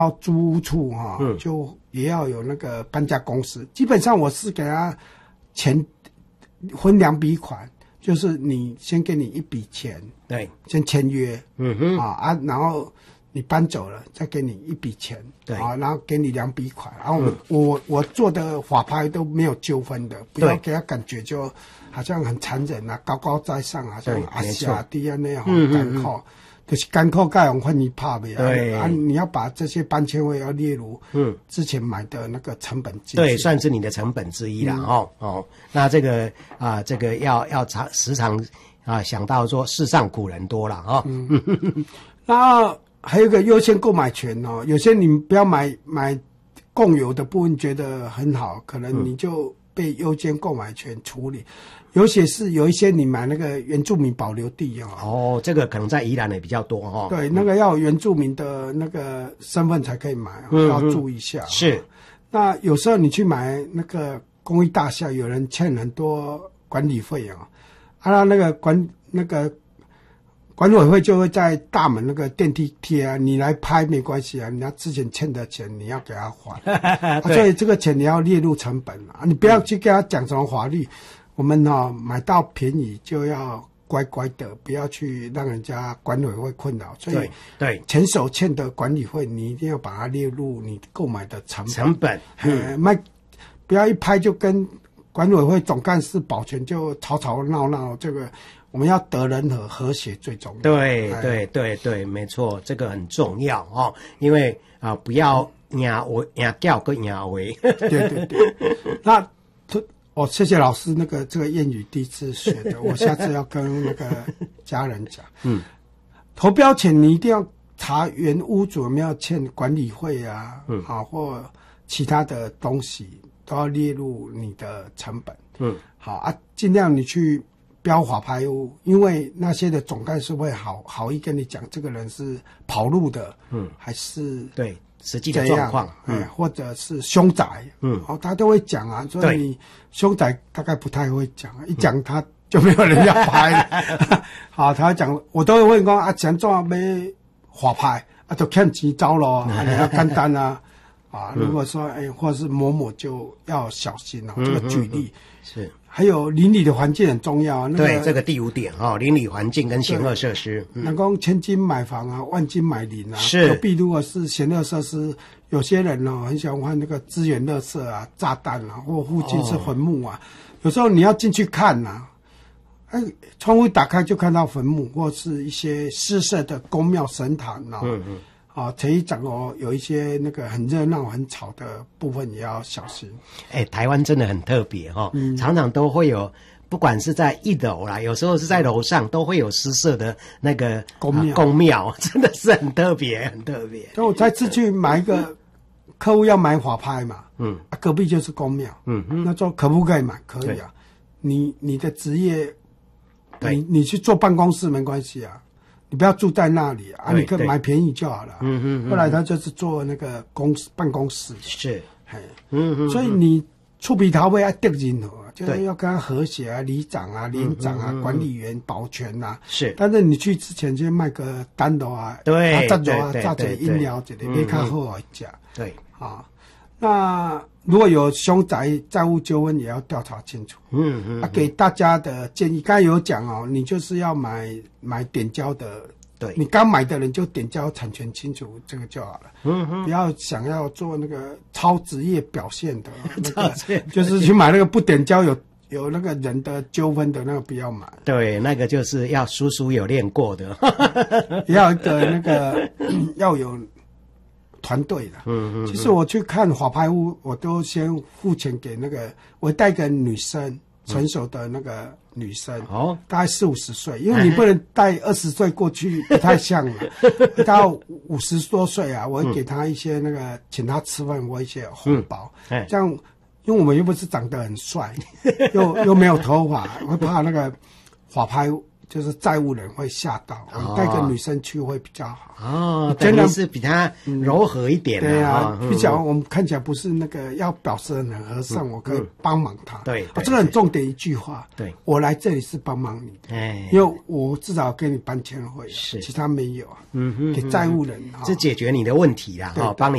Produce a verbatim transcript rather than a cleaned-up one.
到租屋处哈、嗯，就也要有那个搬家公司。基本上我是给他钱分两笔款，就是你先给你一笔钱， 对， 先签约， 嗯哼啊啊，然后你搬走了，再给你一笔钱， 对啊，然后给你两笔款，然后我、嗯、我我做的法拍都没有纠纷的，不要给他感觉就好像很残忍啊，高高在上，好像阿下低啊那样很干扣。就是干扣盖用换你怕呗， 对啊，你要把这些搬迁费要列入嗯之前买的那个成本进去， 对，算是你的成本之一啦、嗯、哦哦。那这个啊、呃，这个要要常时常啊想到说世上苦人多啦哦。 嗯，那还有一个优先购买权哦，有些你不要买买共有的部分觉得很好，可能你就被优先购买权处理。尤其是有一些你买那个原住民保留地哦， 哦，这个可能在宜兰也比较多哦。 对，那个要有原住民的那个身份才可以买、哦嗯，要注意一下、哦。 是， 那有时候你去买那个公寓大厦，有人欠很多管理费哦，啊，那个管那个管委会就会在大门那个电梯贴啊，你来拍没关系啊，你要之前欠的钱你要给他还，啊、所以这个钱你要列入成本啊，你不要去跟他讲什么法律。我们哈、哦、买到便宜就要乖乖的，不要去让人家管委会困扰。所以， 对前手欠的管理费，你一定要把它列入你购买的成本。 成本， 嗯，卖不要一拍就跟管委会总干事保全就吵吵闹闹。这个我们要得人和和谐最重要。 对对对对，没错，这个很重要哦，因为啊、呃，不要压为压掉跟压为。 对对对，那。哦，谢谢老师，那个这个谚语第一次学的，我下次要跟那个家人讲。嗯，投标前你一定要查原屋主有没有欠管理费啊，嗯，啊或其他的东西都要列入你的成本。嗯，好啊，尽量你去标法拍屋，因为那些的总干事会好好意跟你讲，这个人是跑路的，嗯，还是对。实际的状况， 嗯，或者是凶宅，嗯，哦，他都会讲啊，所以你凶宅大概不太会讲，一讲他就没有人要拍了。好，他讲，我都会问讲啊，钱怎要法拍啊，就欠钱走咯，啊，你要简单啊，啊，如果说哎，或者是某某就要小心哦，这个举例是。 还有邻里的环境很重要啊。那个、 对，这个第五点哦，邻里环境跟闲恶设施。 那讲、嗯、千金买房啊，万金买邻啊。 是。 隔壁如果是闲恶设施，有些人哦很喜欢换那个资源垃圾啊、炸弹啊，或附近是坟墓啊。哦、有时候你要进去看呐、啊，哎，窗户打开就看到坟墓，或是一些失色的宫庙神坛啊。嗯嗯。啊，陈一讲哦，有一些那个很热闹、很吵的部分也要小心。 哎，台湾真的很特别哈、哦嗯，常常都会有，不管是在一楼啦，有时候是在楼上，都会有失色的那个宫庙、啊， 宫庙真的是很特别，很特别。 所以我再次去买一个客户要买法拍嘛，嗯，啊、隔壁就是宫庙，嗯嗯，那说可不可以买？可以啊，你你的职业，你你去坐办公室没关系啊。你不要住在那里啊！你可以买便宜就好了。嗯嗯。后来他就是做那个公司办公室。 是。 嘿。嗯嗯。所以你触鼻头尾要得任何，就是要跟他和谐啊，里长啊、连长啊、管理员、保全啊。 是。 但是你去之前先卖个单的啊， 对， 炸肉啊、炸点饮料之类，你较好啊食。 对。 啊，那如果有凶宅债务纠纷，也要调查清楚。嗯嗯。啊，给大家的建议，刚才有讲哦，你就是要买买点交的， 对， 你刚买的人就点交产权清楚，这个就好了。嗯嗯。不要想要做那个超职业表现的，那个就是去买那个不点交有有那个人的纠纷的那个不要买。 对，那个就是要叔叔有练过的， 要一个那个要有。团队的，嗯嗯，其实我去看法拍屋，我都先付钱给那个，我带个女生，成熟的那个女生，哦，大概四五十岁，因为你不能带二十岁过去，不太像了。到五十多岁啊，我会给她一些那个，请她吃饭或一些红包，嗯，这样，因为我们又不是长得很帅，又又没有头发，我怕那个法拍就是债务人会吓到， 哦我带个女生去会比较好。 哦， 真的等于是比他柔和一点、啊对啊， 哦、 比较我们看起来不是那个要表示很和善，我可以帮忙他。 对， 啊，这个很重点一句话。 对， 我来这里是帮忙你的， 哎， 因为我至少给你搬迁会， 是， 其他没有啊。 嗯哼， 给债务人， 这解决你的问题啦，哈，帮你。